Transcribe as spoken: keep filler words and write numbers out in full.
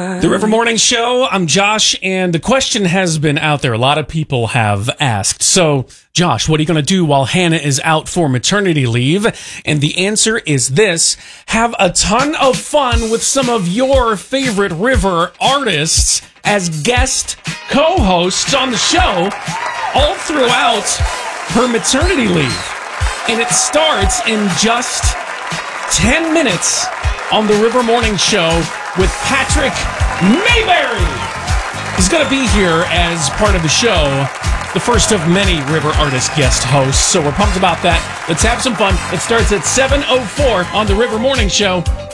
The River Morning Show. I'm Josh, and the question has been out there. A lot of people have asked. So, Josh, what are you going to do while Hannah is out for maternity leave? And the answer is this. Have a ton of fun with some of your favorite River artists as guest co-hosts on the show all throughout her maternity leave. And it starts in just ten minutes on the River Morning Show with Patrick Mayberry. He's going to be here as part of the show, the first of many River Artist guest hosts. So we're pumped about that. Let's have some fun. It starts at seven oh four on the River Morning Show.